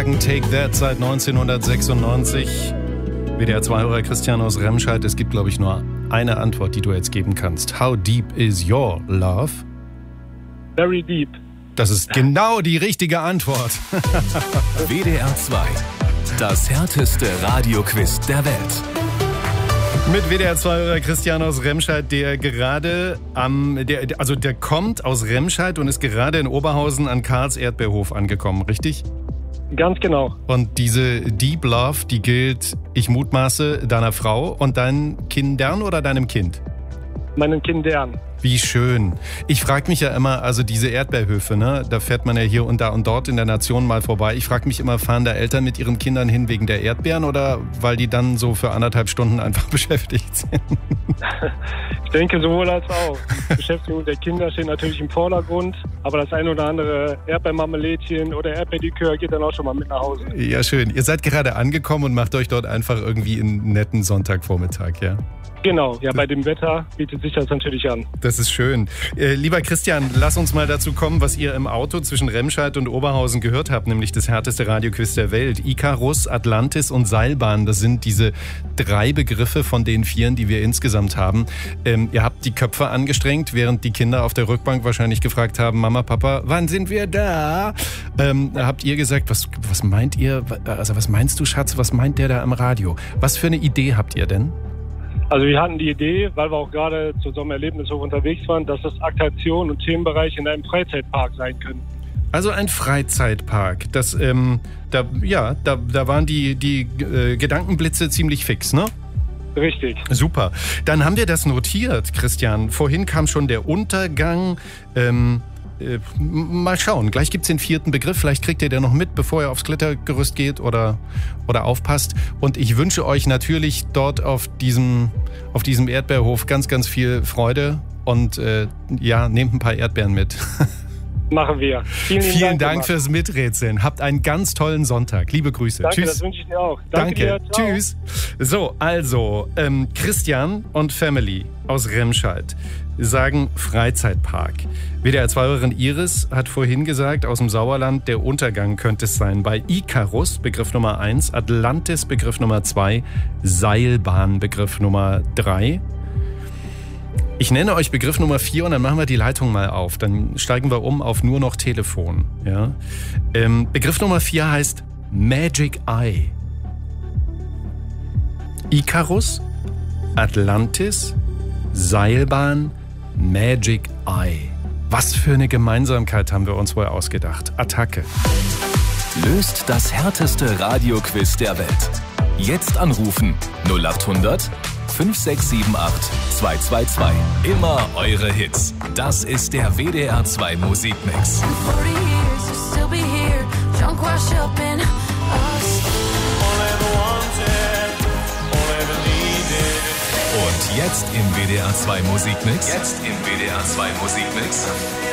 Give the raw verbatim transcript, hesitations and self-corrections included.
sagen Take That seit neunzehnhundertsechsundneunzig. W D R zwei-Hörer Christian aus Remscheid. Es gibt, glaube ich, nur eine Antwort, die du jetzt geben kannst. How deep is your love? Very deep. Das ist genau die richtige Antwort. W D R zwei. Das härteste Radioquiz der Welt. Mit W D R zwei-Hörer Christian aus Remscheid, der gerade am, der, also der kommt aus Remscheid und ist gerade in Oberhausen an Karls Erdbeerhof angekommen, richtig? Ganz genau. Und diese Deep Love, die gilt, ich mutmaße, deiner Frau und deinen Kindern oder deinem Kind? Meinen Kindern. Wie schön. Ich frage mich ja immer, also diese Erdbeerhöfe, ne, da fährt man ja hier und da und dort in der Nation mal vorbei. Ich frage mich immer, fahren da Eltern mit ihren Kindern hin wegen der Erdbeeren oder weil die dann so für anderthalb Stunden einfach beschäftigt sind? Ich denke sowohl als auch. Die Beschäftigung der Kinder steht natürlich im Vordergrund, aber das ein oder andere Erdbeermarmelädchen oder Erdbeerlikör geht dann auch schon mal mit nach Hause. Ja, schön. Ihr seid gerade angekommen und macht euch dort einfach irgendwie einen netten Sonntagvormittag, ja? Genau, ja, bei dem Wetter bietet sich das natürlich an. Das ist schön. Äh, lieber Christian, lass uns mal dazu kommen, was ihr im Auto zwischen Remscheid und Oberhausen gehört habt, nämlich das härteste Radioquiz der Welt. Icarus, Atlantis und Seilbahn, das sind diese drei Begriffe von den vieren, die wir insgesamt haben. Ähm, ihr habt die Köpfe angestrengt, während die Kinder auf der Rückbank wahrscheinlich gefragt haben, Mama, Papa, wann sind wir da? Ähm, habt ihr gesagt, was, was meint ihr, also was meinst du, Schatz, was meint der da am Radio? Was für eine Idee habt ihr denn? Also wir hatten die Idee, weil wir auch gerade zu so einem Erlebnishof unterwegs waren, dass das Attraktion und Themenbereich in einem Freizeitpark sein können. Also ein Freizeitpark. Das, ähm, da, ja, da, da waren die, die äh, Gedankenblitze ziemlich fix, ne? Richtig. Super. Dann haben wir das notiert, Christian. Vorhin kam schon der Untergang. Ähm, äh, mal schauen. Gleich gibt's den vierten Begriff. Vielleicht kriegt ihr den noch mit, bevor ihr aufs Klettergerüst geht oder, oder aufpasst. Und ich wünsche euch natürlich dort auf diesem, auf diesem Erdbeerhof ganz, ganz viel Freude. Und äh, ja, nehmt ein paar Erdbeeren mit. Machen wir. Vielen, Vielen Dank, Dank fürs Miträtseln. Habt einen ganz tollen Sonntag. Liebe Grüße. Danke, Tschüss. das wünsche ich dir auch. Danke. Danke. Dir, ciao. Tschüss. So, also, ähm, Christian und Family aus Remscheid sagen Freizeitpark. W D R zwei-Hörerin Iris hat vorhin gesagt, aus dem Sauerland, der Untergang könnte es sein. Bei Icarus, Begriff Nummer eins, Atlantis, Begriff Nummer zwei, Seilbahn, Begriff Nummer drei. Ich nenne euch Begriff Nummer vier und dann machen wir die Leitung mal auf. Dann steigen wir um auf nur noch Telefon. Ja? Ähm, Begriff Nummer vier heißt Magic Eye. Icarus, Atlantis, Seilbahn, Magic Eye. Was für eine Gemeinsamkeit haben wir uns wohl ausgedacht. Attacke. Löst das härteste Radioquiz der Welt. Jetzt anrufen null acht hundert fünf sechs sieben acht zwei zwei zwei. Immer eure Hits. Das ist der W D R zwei Musikmix. Und jetzt im W D R zwei Musikmix. Jetzt im W D R zwei Musikmix.